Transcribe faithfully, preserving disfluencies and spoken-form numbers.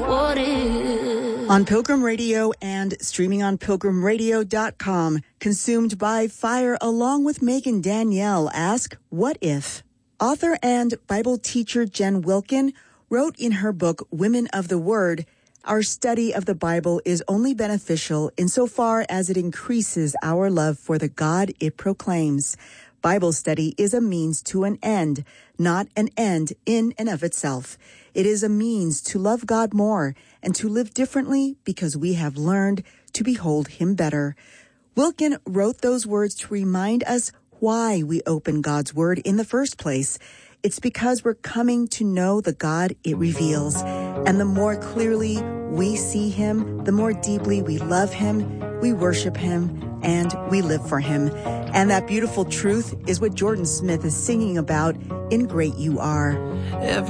what if? On Pilgrim Radio and streaming on pilgrim radio dot com, Consumed by Fire along with Megan Danielle ask, what if? Author and Bible teacher Jen Wilkin wrote in her book, Women of the Word, our study of the Bible is only beneficial insofar as it increases our love for the God it proclaims. Bible study is a means to an end, not an end in and of itself. It is a means to love God more and to live differently because we have learned to behold Him better. Wilkin wrote those words to remind us why we open God's Word in the first place. It's because we're coming to know the God it reveals. And the more clearly we see Him, the more deeply we love Him, we worship Him, and we live for Him. And that beautiful truth is what Jordan Smith is singing about in Great You Are.